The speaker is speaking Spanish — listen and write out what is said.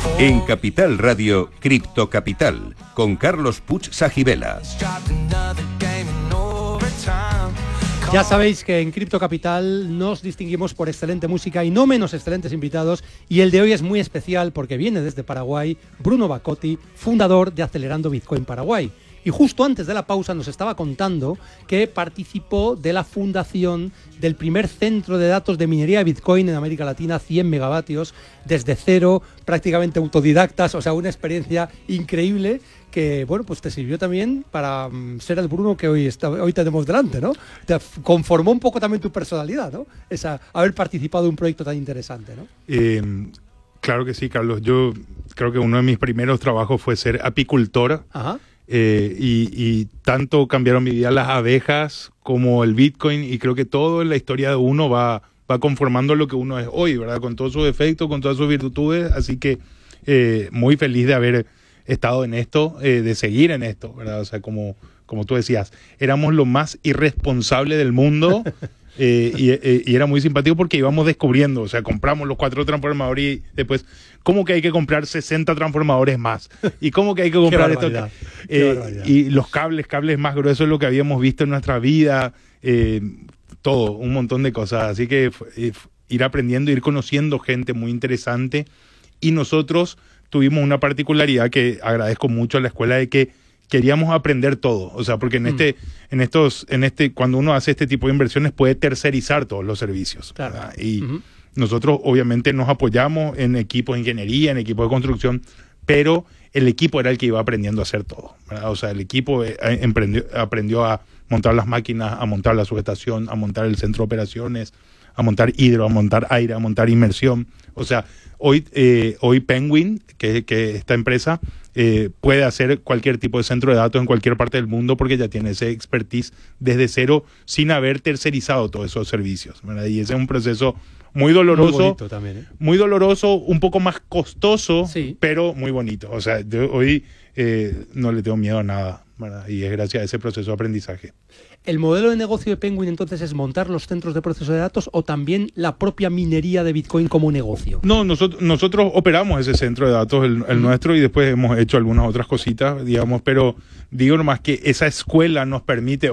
En Capital Radio, Cripto Capital, con Carlos Puig Sajibela. Ya sabéis que en Cripto Capital nos distinguimos por excelente música y no menos excelentes invitados, y el de hoy es muy especial porque viene desde Paraguay Bruno Bacotti, fundador de Acelerando Bitcoin Paraguay. Y justo antes de la pausa nos estaba contando que participó de la fundación del primer centro de datos de minería de Bitcoin en América Latina, 100 megavatios, desde cero, prácticamente autodidactas, o sea, una experiencia increíble que, bueno, pues te sirvió también para ser el Bruno que hoy tenemos delante, ¿no? Te conformó un poco también tu personalidad, ¿no? Haber participado de un proyecto tan interesante, ¿no? Claro que sí, Carlos. Yo creo que uno de mis primeros trabajos fue ser apicultor. Ajá. Y tanto cambiaron mi vida las abejas como el Bitcoin, y creo que todo en la historia de uno va conformando lo que uno es hoy, ¿verdad? Con todos sus defectos, con todas sus virtudes, así que muy feliz de haber estado en esto, de seguir en esto, ¿verdad? O sea, como tú decías, éramos lo más irresponsable del mundo. Y era muy simpático porque íbamos descubriendo, o sea, compramos los 4 transformadores y después, ¿cómo que hay que comprar 60 transformadores más? ¿Y cómo que hay que comprar esto? Y los cables más gruesos, lo que habíamos visto en nuestra vida, todo, un montón de cosas. Así que ir aprendiendo, ir conociendo gente muy interesante. Y nosotros tuvimos una particularidad que agradezco mucho a la escuela, de que queríamos aprender todo, o sea, porque cuando uno hace este tipo de inversiones puede tercerizar todos los servicios, claro. ¿verdad? Y nosotros obviamente nos apoyamos en equipos de ingeniería, en equipos de construcción, pero el equipo era el que iba aprendiendo a hacer todo, ¿verdad? O sea, el equipo aprendió a montar las máquinas, a montar la subestación, a montar el centro de operaciones, a montar hidro, a montar aire, a montar inmersión. O sea, hoy Penguin, que esta empresa, puede hacer cualquier tipo de centro de datos en cualquier parte del mundo porque ya tiene ese expertise desde cero, sin haber tercerizado todos esos servicios, ¿verdad? Y ese es un proceso muy doloroso, muy bonito también, ¿eh? Muy doloroso, un poco más costoso, sí, pero muy bonito. O sea, hoy no le tengo miedo a nada, ¿verdad? Y es gracias a ese proceso de aprendizaje. ¿El modelo de negocio de Penguin entonces es montar los centros de proceso de datos o también la propia minería de Bitcoin como negocio? No, nosotros operamos ese centro de datos, el nuestro, y después hemos hecho algunas otras cositas, digamos, pero digo nomás que esa escuela nos permite